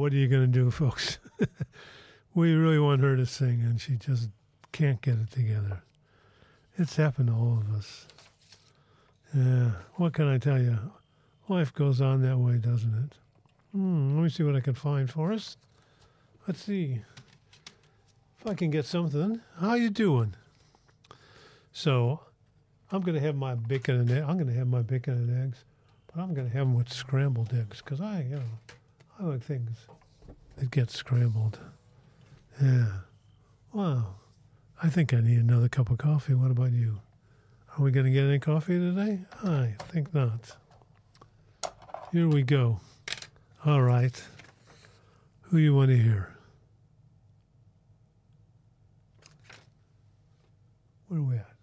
what are you going to do, folks? We really want her to sing, and she just can't get it together. It's happened to all of us. Yeah, what can I tell you? Life goes on that way, doesn't it? Let me see what I can find for us. Let's see if I can get something. How you doing? So, I'm going to have my bacon and eggs. I'm going to have my bacon and eggs, but I'm going to have them with scrambled eggs because I like things that get scrambled. Yeah. Wow. I think I need another cup of coffee. What about you? Are we going to get any coffee today? I think not. Here we go. All right. Who you want to hear? Where are we at?